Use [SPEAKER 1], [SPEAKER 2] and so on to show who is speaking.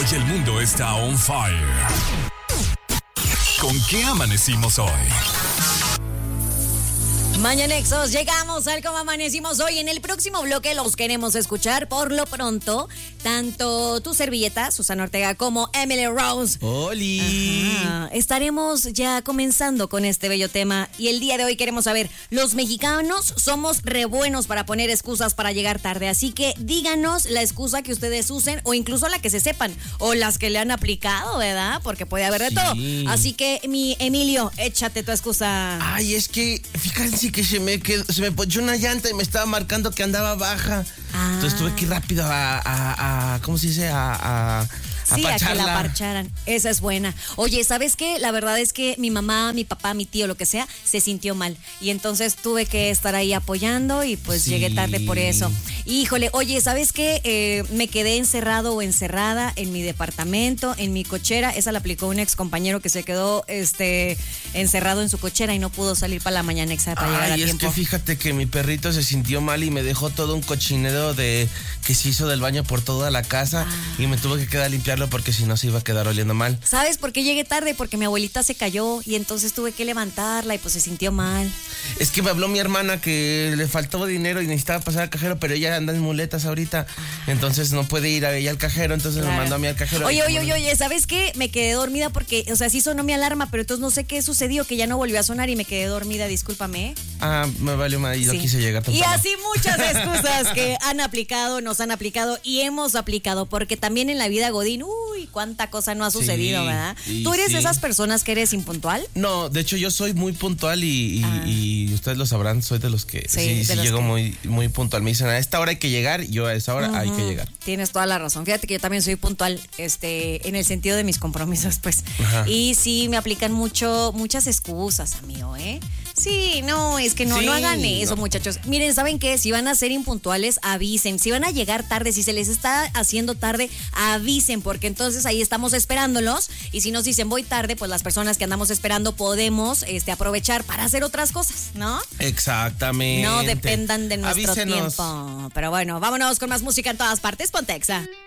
[SPEAKER 1] Hoy el mundo está on fire. ¿Con qué amanecimos hoy?
[SPEAKER 2] Mañanexos, llegamos al cómo amanecimos hoy. En el próximo bloque los queremos escuchar. Por lo pronto, tanto tu servilleta, Susana Ortega, como Emily Rose.
[SPEAKER 3] ¡Holi!
[SPEAKER 2] Ajá, estaremos ya comenzando con este bello tema. Y el día de hoy queremos saber, los mexicanos somos re buenos para poner excusas para llegar tarde. Así que díganos la excusa que ustedes usen o incluso la que se sepan o las que le han aplicado, ¿verdad? Porque puede haber de todo. Así que, mi Emilio, échate tu excusa.
[SPEAKER 3] Ay, es que, fíjense que se me ponchó una llanta y me estaba marcando que andaba baja. Entonces tuve que ir rápido a ¿cómo se dice?
[SPEAKER 2] Sí, a que la parcharan. Esa es buena. Oye, ¿sabes qué? La verdad es que mi mamá, mi papá, mi tío, lo que sea, se sintió mal. Y entonces tuve que estar ahí apoyando y pues llegué tarde por eso. Híjole, oye, ¿sabes qué? Me quedé encerrado o encerrada en mi departamento, en mi cochera. Esa la aplicó un ex compañero que se quedó encerrado en su cochera y no pudo salir para la mañana para llegar a tiempo.
[SPEAKER 3] Es que fíjate que mi perrito se sintió mal y me dejó todo un cochinero que se hizo del baño por toda la casa y me tuve que quedar a limpiarlo porque si no se iba a quedar oliendo mal.
[SPEAKER 2] ¿Sabes por qué llegué tarde? Porque mi abuelita se cayó y entonces tuve que levantarla y pues se sintió mal.
[SPEAKER 3] Es que me habló mi hermana que le faltó dinero y necesitaba pasar al cajero, pero ella anda en muletas ahorita, entonces no puede ir a ella al cajero, entonces me mandó a mí al cajero.
[SPEAKER 2] Oye, ¿sabes qué? Me quedé dormida porque, o sea, sí sonó mi alarma, pero entonces no sé qué sucedió, que ya no volvió a sonar y me quedé dormida, discúlpame.
[SPEAKER 3] Me valió mal y no quise llegar tan
[SPEAKER 2] Y
[SPEAKER 3] tarde.
[SPEAKER 2] así muchas excusas que han aplicado, nos han aplicado y hemos aplicado, porque también en la vida godín, cuánta cosa no ha sucedido, ¿verdad? ¿Tú eres de esas personas que eres impuntual?
[SPEAKER 3] No, de hecho yo soy muy puntual y ustedes lo sabrán, soy de los que sí llego muy, muy puntual. Me dicen, a esta hora hay que llegar, yo a esa hora hay que llegar.
[SPEAKER 2] Tienes toda la razón. Fíjate que yo también soy puntual, en el sentido de mis compromisos, pues. Ajá. Y sí, me aplican muchas excusas, amigo, ¿eh? Sí, no, es que no hagan eso, muchachos. Miren, ¿saben qué? Si van a ser impuntuales, avisen. Si van a llegar tarde, si se les está haciendo tarde, avisen, porque entonces ahí estamos esperándolos. Y si nos dicen voy tarde, pues las personas que andamos esperando podemos aprovechar para hacer otras cosas, ¿no?
[SPEAKER 3] Exactamente.
[SPEAKER 2] No dependan de nuestro
[SPEAKER 3] Avísenos.
[SPEAKER 2] tiempo. Pero bueno, vámonos con más música en todas partes. Ponte Exa.